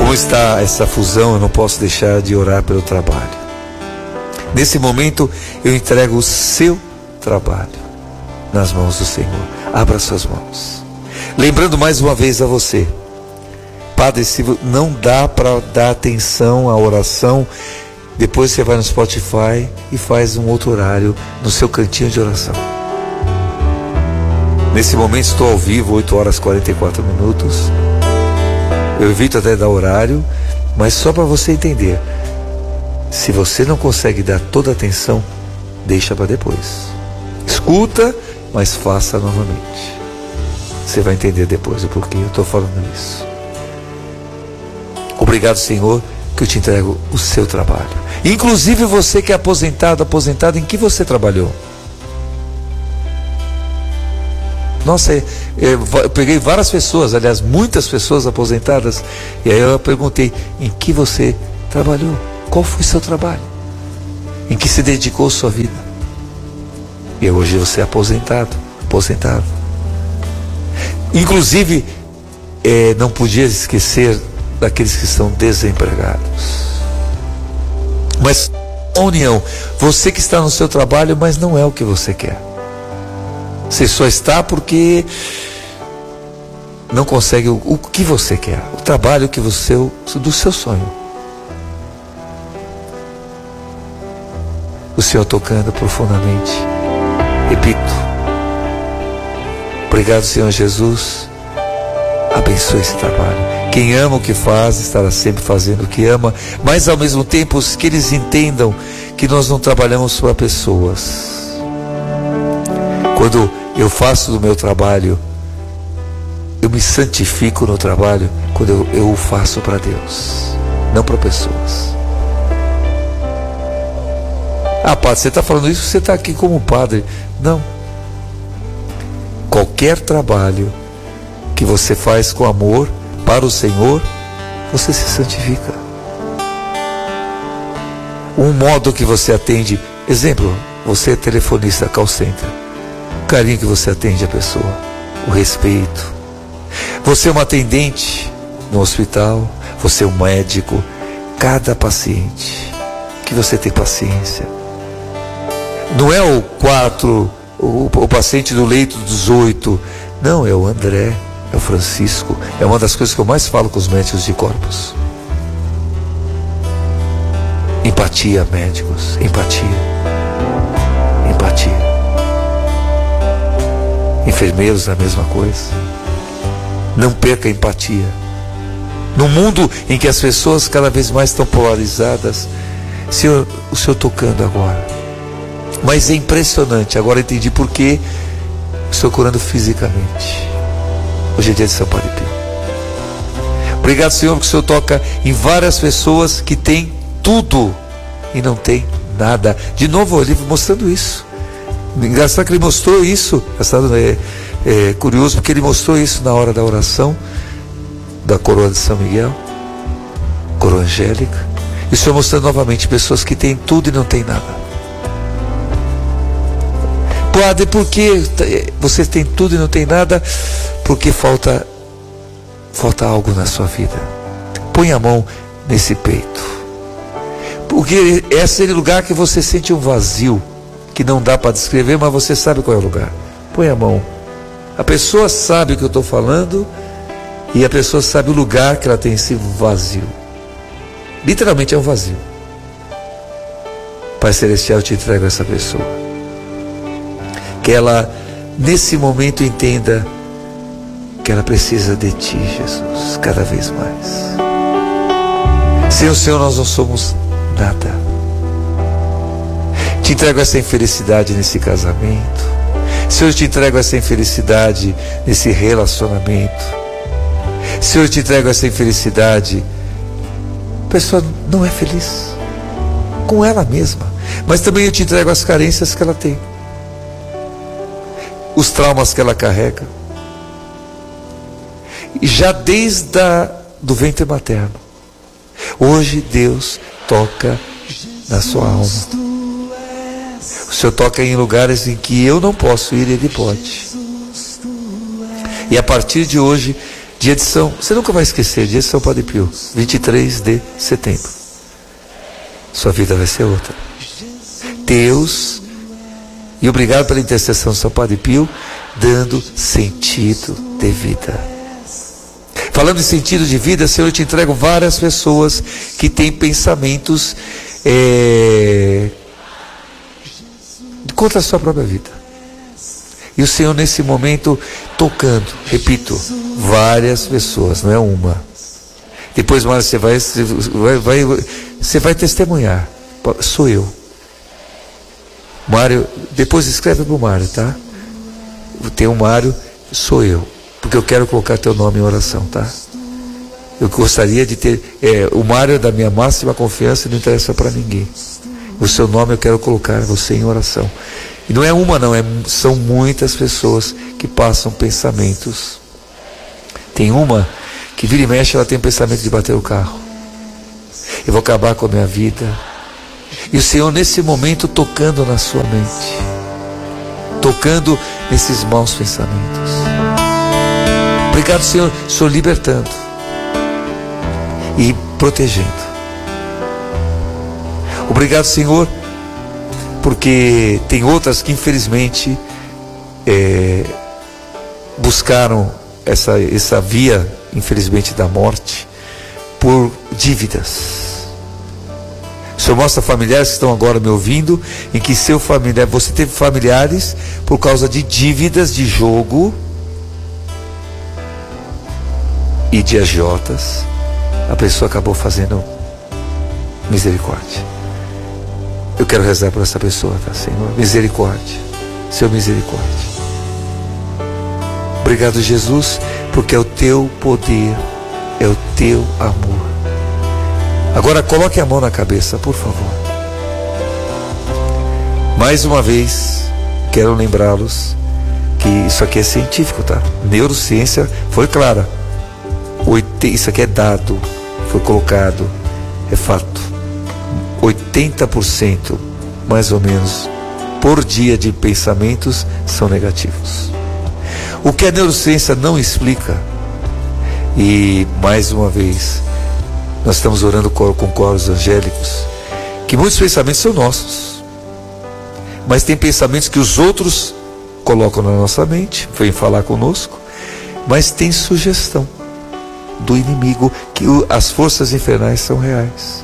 Como está essa fusão, eu não posso deixar de orar pelo trabalho. Nesse momento, eu entrego o seu trabalho nas mãos do Senhor. Abra suas mãos. Lembrando mais uma vez a você, Padre, se não dá para dar atenção à oração, depois você vai no Spotify e faz um outro horário no seu cantinho de oração. Nesse momento estou ao vivo, 8 horas e 44 minutos. Eu evito até dar horário, mas só para você entender. Se você não consegue dar toda a atenção, deixa para depois. Escuta, mas faça novamente. Você vai entender depois o porquê eu estou falando isso. Obrigado, Senhor, que eu te entrego o seu trabalho. Inclusive você que é aposentado, em que você trabalhou? Nossa, eu peguei várias pessoas, aliás, muitas pessoas aposentadas, e aí eu perguntei, em que você trabalhou? Qual foi o seu trabalho? Em que se dedicou sua vida? E hoje você é aposentado. Inclusive, não podia esquecer daqueles que são desempregados. Mas a união, você que está no seu trabalho, mas não é o que você quer. Você só está porque não consegue o que você quer, o trabalho que você, do seu sonho. O Senhor tocando profundamente. Repito. Obrigado, Senhor Jesus. Abençoe esse trabalho. Quem ama o que faz, estará sempre fazendo o que ama, mas ao mesmo tempo que eles entendam que nós não trabalhamos para pessoas. Quando eu faço do meu trabalho, eu me santifico no trabalho, quando eu o faço para Deus, não para pessoas. Ah, padre, você está falando isso, você está aqui como padre. Não. Qualquer trabalho que você faz com amor para o Senhor, você se santifica. Um modo que você atende, exemplo, você é telefonista, call center, o carinho que você atende a pessoa, o respeito. Você é um atendente no hospital, você é um médico, cada paciente, que você tem paciência. Não é o paciente do leito dos 8, não, é o André, é o Francisco. É uma das coisas que eu mais falo com os médicos de corpos. Empatia, médicos, empatia. Enfermeiros, a mesma coisa. Não perca a empatia. No mundo em que as pessoas cada vez mais estão polarizadas, o Senhor tocando agora. Mas é impressionante, agora entendi por que estou curando fisicamente. Hoje é dia de São Padre Pio. Obrigado, Senhor, porque o Senhor toca em várias pessoas que têm tudo e não tem nada. De novo, ele mostrando isso. Engraçado que ele mostrou isso. É curioso porque ele mostrou isso na hora da oração da coroa de São Miguel, coroa angélica. E o Senhor mostrando novamente pessoas que têm tudo e não têm nada. Padre, por que você tem tudo e não tem nada? Porque falta algo na sua vida. Põe a mão nesse peito. Porque é aquele lugar que você sente um vazio, que não dá para descrever, mas você sabe qual é o lugar. Põe a mão. A pessoa sabe o que eu estou falando, e a pessoa sabe o lugar que ela tem esse vazio. Literalmente é um vazio. Pai Celestial, eu te entrego essa pessoa. Que ela, nesse momento, entenda que ela precisa de Ti, Jesus, cada vez mais. Sem o Senhor nós não somos nada. Te entrego essa infelicidade nesse casamento. Senhor, eu te entrego essa infelicidade nesse relacionamento. Senhor, eu te entrego essa infelicidade. A pessoa não é feliz com ela mesma. Mas também eu te entrego as carências que ela tem, os traumas que ela carrega. E já desde do ventre materno. Hoje Deus toca na sua alma. O Senhor toca em lugares em que eu não posso ir, Ele pode. E a partir de hoje, Dia de São, você nunca vai esquecer, dia de São Padre Pio, 23 de setembro. Sua vida vai ser outra. Deus, e obrigado pela intercessão de São Padre Pio, dando sentido de vida. Falando em sentido de vida, Senhor, eu te entrego várias pessoas que têm pensamentos contra a sua própria vida. E o Senhor nesse momento tocando, repito, várias pessoas, não é uma. Depois, Mário, você vai testemunhar. Sou eu. Mário, depois escreve para o Mário, tá? Tem um Mário, sou eu. Porque eu quero colocar teu nome em oração, tá? Eu gostaria de ter... o Mário é da minha máxima confiança e não interessa para ninguém. O seu nome eu quero colocar você em oração. E não é uma não, são muitas pessoas que passam pensamentos. Tem uma que vira e mexe, ela tem o pensamento de bater o carro. Eu vou acabar com a minha vida. E o Senhor nesse momento tocando na sua mente. Tocando nesses maus pensamentos. Obrigado, Senhor, Senhor libertando. E protegendo. Obrigado, Senhor, porque tem outras que infelizmente buscaram essa via, infelizmente, da morte por dívidas. O Senhor mostra familiares que estão agora me ouvindo, em que seu familiar, você teve familiares por causa de dívidas de jogo e de agiotas, a pessoa acabou fazendo misericórdia. Eu quero rezar por essa pessoa, tá, Senhor? Misericórdia. Senhor, misericórdia. Obrigado, Jesus, porque é o teu poder, é o teu amor. Agora coloque a mão na cabeça, por favor. Mais uma vez, quero lembrá-los que isso aqui é científico, tá? Neurociência foi clara. Isso aqui é dado, foi colocado, é fato. 80% mais ou menos por dia de pensamentos são negativos. O que a neurociência não explica, e mais uma vez nós estamos orando com coros angélicos, que muitos pensamentos são nossos, mas tem pensamentos que os outros colocam na nossa mente, vêm falar conosco, mas tem sugestão do inimigo, que as forças infernais são reais.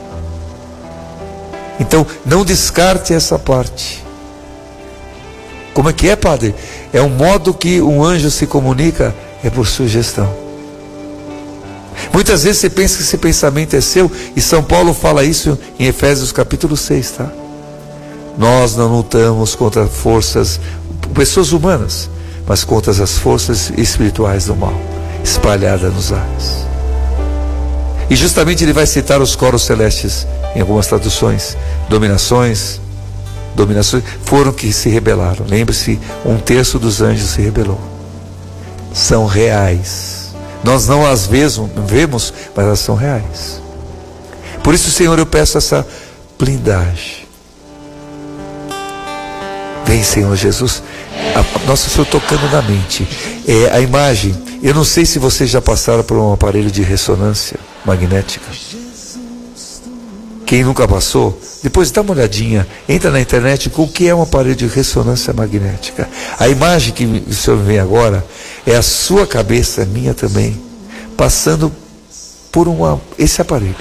Então, não descarte essa parte. Como é que é, padre? É um modo que um anjo se comunica, é por sugestão. Muitas vezes você pensa que esse pensamento é seu, e São Paulo fala isso em Efésios capítulo 6, tá? Nós não lutamos contra forças, pessoas humanas, mas contra as forças espirituais do mal, espalhadas nos ares. E justamente ele vai citar os coros celestes, em algumas traduções. Dominações foram que se rebelaram. Lembre-se, 1/3 dos anjos se rebelou. São reais. Nós não as vemos, mas elas são reais. Por isso, Senhor, eu peço essa blindagem. Vem, Senhor Jesus. Nosso Senhor tocando na mente. A imagem, eu não sei se vocês já passaram por um aparelho de ressonância magnética. Quem nunca passou, depois dá uma olhadinha, entra na internet com o que é um aparelho de ressonância magnética. A imagem que o Senhor vê agora é a sua cabeça, minha também, passando por esse aparelho.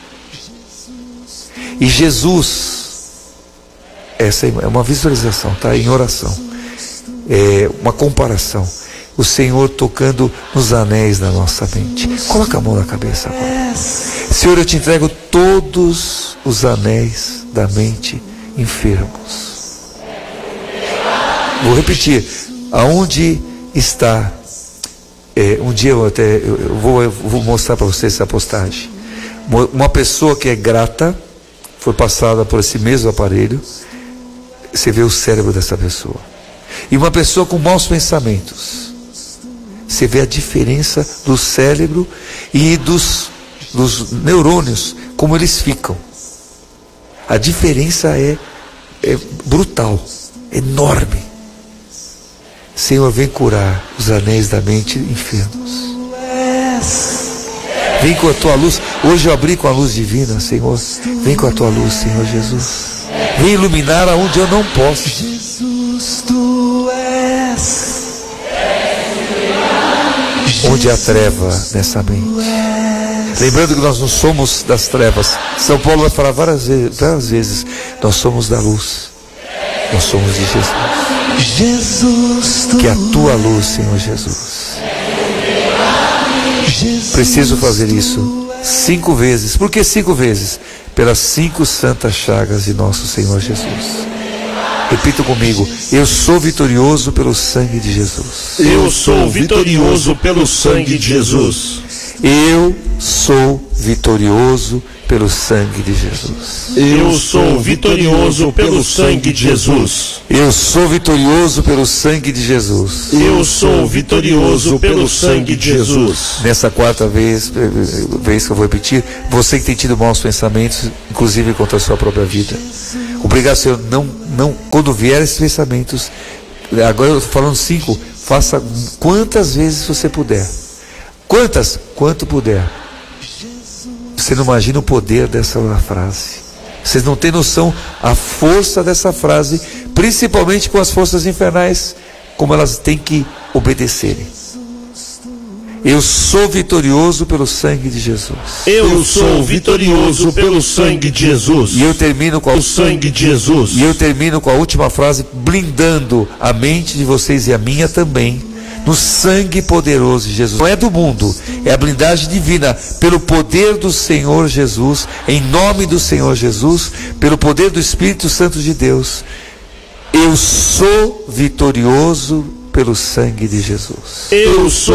E Jesus, essa é uma visualização, tá? Em oração, é uma comparação. O Senhor tocando nos anéis da nossa mente. Coloca a mão na cabeça agora. Senhor, eu te entrego todos os anéis da mente enfermos. Vou repetir. Aonde está? Um dia eu vou mostrar para vocês essa postagem. Uma pessoa que é grata foi passada por esse mesmo aparelho. Você vê o cérebro dessa pessoa. E uma pessoa com maus pensamentos. Você vê a diferença do cérebro e dos neurônios, como eles ficam. A diferença é brutal, enorme. Senhor, vem curar os anéis da mente enfermos. Vem com a tua luz. Hoje eu abri com a luz divina, Senhor. Vem com a tua luz, Senhor Jesus. Vem iluminar aonde eu não posso. Jesus, tu és. Onde há treva nessa mente. Lembrando que nós não somos das trevas. São Paulo vai falar várias vezes. Nós somos da luz. Nós somos de Jesus. Jesus, tu que a tua luz, Senhor Jesus. Preciso fazer isso 5 vezes. Por que 5 vezes? Pelas 5 santas chagas de nosso Senhor Jesus. Repita comigo: eu sou vitorioso pelo sangue de Jesus. Eu sou vitorioso pelo sangue de Jesus. Eu sou vitorioso pelo sangue de Jesus. Eu sou vitorioso pelo sangue de Jesus. Eu sou vitorioso pelo sangue de Jesus. Eu sou vitorioso pelo sangue de Jesus. Nessa 4ª vez que eu vou repetir, você que tem tido maus pensamentos, inclusive contra a sua própria vida, obrigado, Senhor. Não, quando vier esses pensamentos, agora eu estou falando 5, faça quantas vezes você puder. Quantas? Quanto puder. Você não imagina o poder dessa frase. Vocês não têm noção a força dessa frase, principalmente com as forças infernais, como elas têm que obedecerem. Eu sou vitorioso pelo sangue de Jesus. Eu sou vitorioso pelo sangue de Jesus. E eu termino com o sangue de Jesus. E eu termino com a última frase, blindando a mente de vocês e a minha também, no sangue poderoso de Jesus. Não é do mundo, é a blindagem divina, pelo poder do Senhor Jesus, em nome do Senhor Jesus, pelo poder do Espírito Santo de Deus. Eu sou vitorioso pelo sangue de Jesus. Eu sou